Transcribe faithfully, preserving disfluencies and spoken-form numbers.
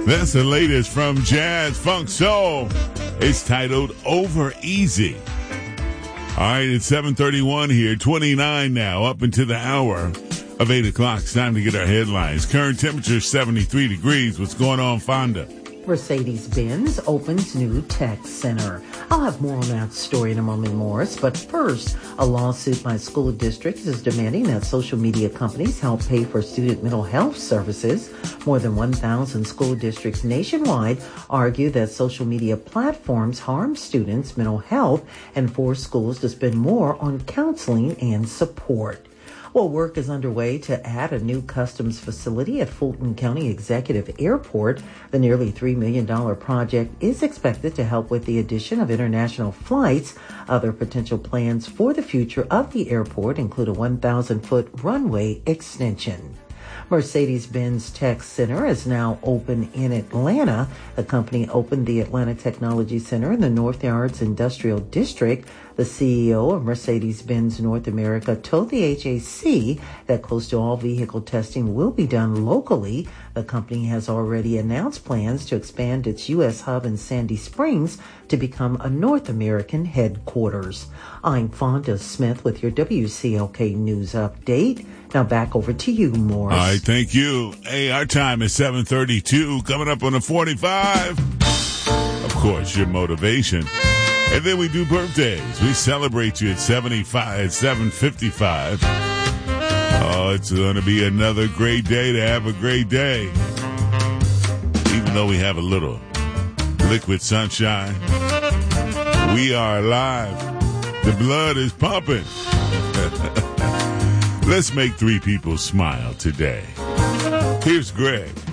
That's the latest from Jazz Funk Soul. It's titled Over Easy. All right, it's seven thirty-one here, twenty-nine now, up into the hour of eight o'clock. It's time to get our headlines. Current temperature seventy-three degrees. What's going on, Fonda? Mercedes-Benz opens new tech center. I'll have more on that story in a moment, Morris. But first, a lawsuit by school districts is demanding that social media companies help pay for student mental health services. More than one thousand school districts nationwide argue that social media platforms harm students' mental health and force schools to spend more on counseling and support. Well, work is underway to add a new customs facility at Fulton County Executive Airport. The nearly three million dollars project is expected to help with the addition of international flights. Other potential plans for the future of the airport include a one thousand foot runway extension. Mercedes-Benz Tech Center is now open in Atlanta. The company opened the Atlanta Technology Center in the North Yards Industrial District. The C E O of Mercedes-Benz North America told the H A C that close to all vehicle testing will be done locally. The company has already announced plans to expand its U S hub in Sandy Springs to become a North American headquarters. I'm Fonda Smith with your W C L K News Update. Now back over to you, Morris. All right, thank you. Hey, our time is seven thirty-two. Coming up on the forty-five. Of course, your motivation. And then we do birthdays. We celebrate you at seventy-five, at seven fifty-five. Oh, it's going to be another great day to have a great day. Even though we have a little liquid sunshine, we are alive. The blood is pumping. Let's make three people smile today. Here's Greg.